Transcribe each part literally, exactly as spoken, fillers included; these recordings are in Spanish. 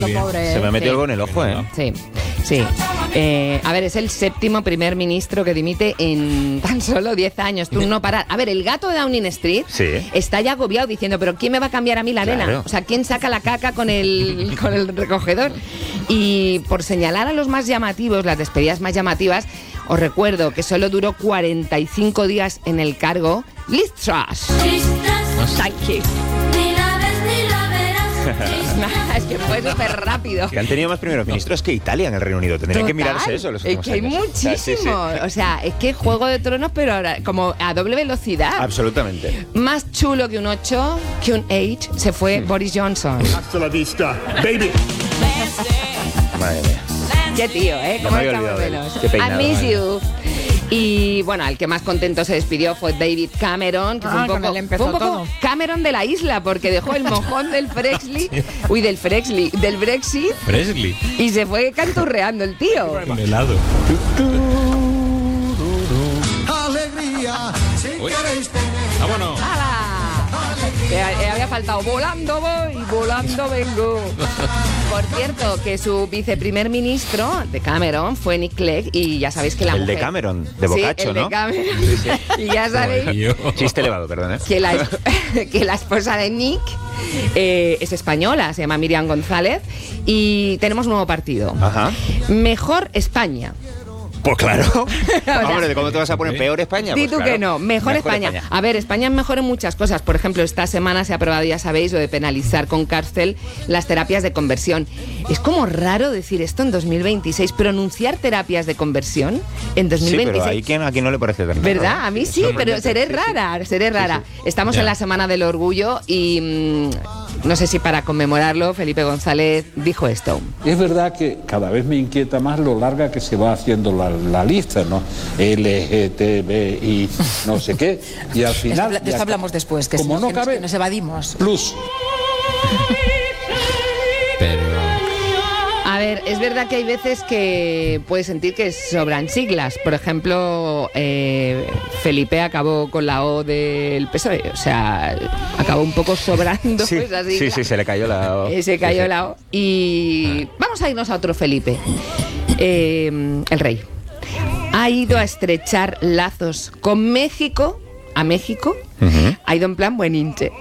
Pobre, Se me ha metido sí. algo en el ojo, ¿eh? Sí, sí. Eh, a ver, es el séptimo primer ministro que dimite en tan solo diez años. Tú no parar. A ver, el gato de Downing Street Sí. está ya agobiado diciendo, ¿pero quién me va a cambiar a mí la Claro. arena? O sea, ¿quién saca la caca con el, con el recogedor? Y por señalar a los más llamativos, las despedidas más llamativas, os recuerdo que solo duró cuarenta y cinco días en el cargo Liz Truss. Thank you. Es que fue súper rápido. Que han tenido más primeros ministros que Italia en el Reino Unido. Tendrían que Total. mirarse eso los Es últimos que hay años. muchísimo. O sea, sí, sí. O sea, es que Juego de Tronos, pero ahora como a doble velocidad. Absolutamente. Más chulo que un ocho, que un ocho, se fue Boris Johnson. Hasta la vista, baby. Madre mía. Qué tío, ¿eh? No ¿Cómo me había estamos olvidado de él. menos? Qué peinado, I miss madre. you. Y bueno, el que más contento se despidió fue David Cameron, que fue Ah, un con poco, él empezó fue un poco todo. Cameron de la isla, porque dejó el mojón del Frexley, uy, del Frexley, del Brexit, Presley, y se fue canturreando el tío. un helado. Alegría, si Uy. queréis tener. ¡Vámonos! ¡Hala! Que eh, había faltado volando voy, volando vengo. Por cierto, que su viceprimer ministro de Cameron fue Nick Clegg, y ya sabéis que la El mujer... de Cameron, de Sí, Boccaccio, el de ¿no? Cameron. Y ya sabéis Yo. Chiste elevado, perdón, ¿eh? que la, que la esposa de Nick eh, es española, se llama Miriam González, y tenemos un nuevo partido. Ajá. Mejor España. Pues claro. sea, Hombre, ¿de cómo te vas a poner peor España? Di Pues tú claro. que no, mejor, España. A ver, España es mejor en muchas cosas. Por ejemplo, esta semana se ha aprobado, ya sabéis, lo de penalizar con cárcel las terapias de conversión. Es como raro decir esto en dos mil veintiséis, pronunciar terapias de conversión en dos mil Sí, veintiséis. pero ahí quien, a quien no le parece tan raro, ¿Verdad? ¿no? A mí sí, pero seré rara, seré rara. Estamos Ya. en la Semana del Orgullo y mmm, no sé si para conmemorarlo, Felipe González dijo esto. Es verdad que cada vez me inquieta más lo larga que se va haciendo la, la lista, ¿no? L G T B I no sé qué. Y al final... De esto ya hablamos después, que, como si- no que nos- cabe, que nos evadimos. plus. Pero... A ver, es verdad que hay veces que puedes sentir que sobran siglas. Por ejemplo, eh, Felipe acabó con la O del P S O E. O sea, acabó un poco sobrando Sí, esa sigla. sí, sí, se le cayó la O. Eh, se cayó Sí, sí. la O. Y vamos a irnos a otro Felipe. Eh, el rey. Ha ido a estrechar lazos con México, a México. Ujú. Ha ido en plan buen hinche.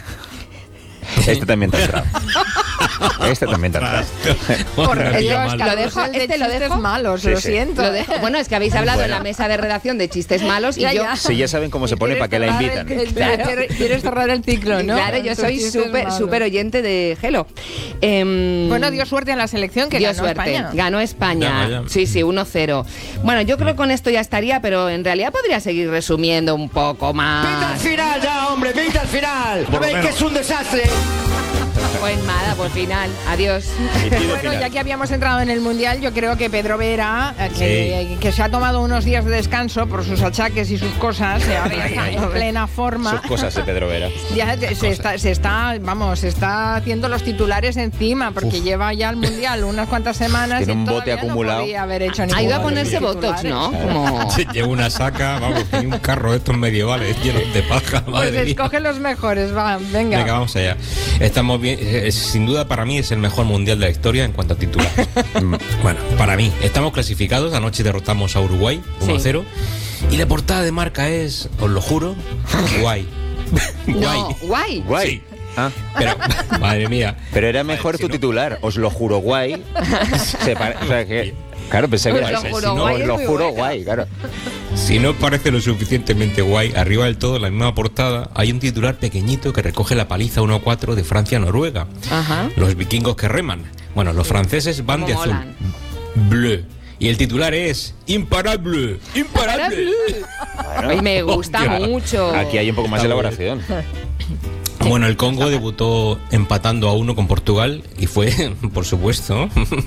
Este también te ha entrado. Este también te ha entrado. Por- Hola, yo qué es mal. que lo dejo, El de este lo chistes dejo. malos, Sí, lo sí. siento. Lo dejo. Bueno, es que habéis hablado Bueno. en la mesa de redacción de chistes malos y Ya, yo... ya. Si ya saben cómo se pone, ¿para qué la invitan? Claro. Quieres, quieres cerrar el ciclo, ¿no? Claro, yo Tus soy chistes súper malos. súper oyente de Gelo. Em, Bueno, dio suerte en la selección que dio ganó suerte. España. Ganó España. Ya, ya. Sí, sí, uno cero. Bueno, yo creo que con esto ya estaría, pero en realidad podría seguir resumiendo un poco ¡Vete al más. final ya, hombre! ¡Vete al final! ¿No veis que es un desastre? Pues nada, por final. Adiós. Y pide Bueno, final. ya que habíamos entrado en el Mundial, yo creo que Pedro Vera, eh, que, que se ha tomado unos días de descanso por sus achaques y sus cosas, y ahora ya está en plena forma. Sus cosas de Pedro Vera. Ya te- se está, se está, vamos, se está haciendo los titulares encima, porque lleva ya el Mundial unas cuantas semanas Tiene y un bote todavía acumulado. no podía haber hecho Ha ningún ido a gol. ponerse botox, ¿no? Como... Se lleva una saca, vamos, y un carro de estos medievales llenos de paja, Pues madre mía. escoge los mejores, va, venga. Venga, vamos allá. Estamos bien, eh, sin duda para mí es el mejor mundial de la historia en cuanto a titulares. Mm, bueno, para mí. Estamos clasificados, anoche derrotamos a Uruguay uno a cero y la portada de marca es, os lo juro, guay. No, guay. Guay. Sí. Ah, Pero, madre mía. pero era mejor si tu no- titular. Os lo juro, guay. Se pare- o sea que... Claro, pensé que Os era lo ese. juro, Si no, guay os es lo muy juro, bueno. guay, claro. Si no parece lo suficientemente guay, arriba del todo, en la misma portada, hay un titular pequeñito que recoge la paliza uno a cuatro de Francia-Noruega. Ajá. Los vikingos que reman. Bueno, los franceses van Cómo de azul. molan. Bleu. Y el titular es Imparable. Imparable. Ay, me gusta Hostia. mucho. Aquí hay un poco más de Está elaboración. Bueno, el Congo debutó empatando a uno con Portugal y fue, por supuesto,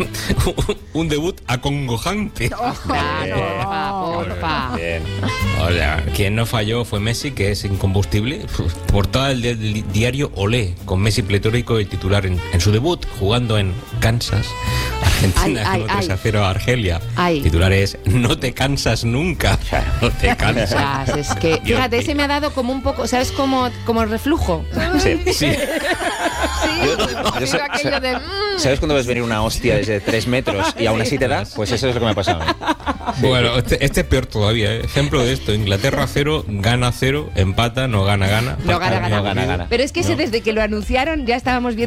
un debut acongojante. Claro, porfa, porfa. Bien. O sea, quien no falló fue Messi, que es incombustible. Portada del, del diario Olé, con Messi pletórico y el titular en, en su debut, jugando en Kansas. Argentina Ay, ay, ganó tres a cero a Argelia. Ay. Titular es No te cansas nunca. No te cansas. Ostras, es que, Dios fíjate, mío. ese me ha dado como un poco, ¿sabes? Como, como reflujo. Sí. Sí. Yo- yo Sí, sé- aquello de, mm. ¿Sabes cuando ves venir una hostia desde tres metros y aún así te da? Pues eso es lo que me ha pasado a mí. Bueno, este, este es peor todavía. ¿eh? Ejemplo de esto: Inglaterra cero, gana cero, empata, no gana, gana. No gana, gana. No gana, gana. Pero es que ese, No. desde que lo anunciaron ya estábamos viendo